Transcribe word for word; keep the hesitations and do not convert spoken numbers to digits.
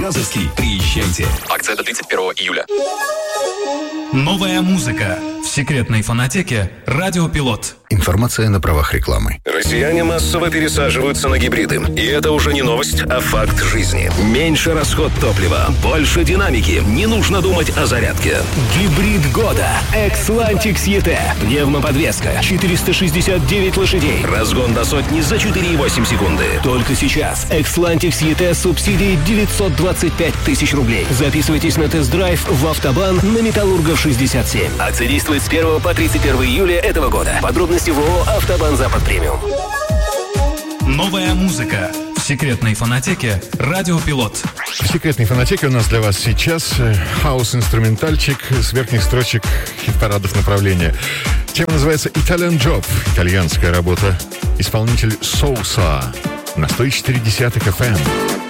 Газовский. Приезжайте. Акция до тридцать первого июля. Новая музыка в секретной фонотеке «Радио Пилот». Информация на правах рекламы. Россияне массово пересаживаются на гибриды. И это уже не новость, а факт жизни. Меньше расход топлива, больше динамики. Не нужно думать о зарядке. Гибрид года. Xlantics и ти. Пневмоподвеска. четыреста шестьдесят девять лошадей. Разгон до сотни за четыре и восемь секунды. Только сейчас. Xlantics и ти с субсидией девятьсот двадцать пять тысяч рублей. Записывайтесь на тест-драйв в Автобан на Металлургов шестьдесят семь. Акция действует с первого по тридцать первое июля этого года. Подробности в ООО «Автобан Запад Премиум». Новая музыка в секретной фонотеке «Радио Пилот». В секретной фонотеке у нас для вас сейчас хаус-инструментальчик с верхних строчек хит-парадов направления. Тема называется «Italian Job» — итальянская работа. Исполнитель Соуса на сто четыре десятых эф эм.